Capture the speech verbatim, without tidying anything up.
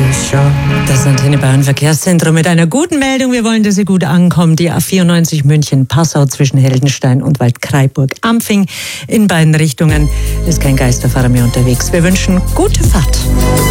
Das Antenne Bayern Verkehrszentrum mit einer guten Meldung. Wir wollen, dass sie gut ankommt. Die A vierundneunzig München-Passau zwischen Heldenstein und Waldkraiburg-Ampfing in beiden Richtungen ist kein Geisterfahrer mehr unterwegs. Wir wünschen gute Fahrt.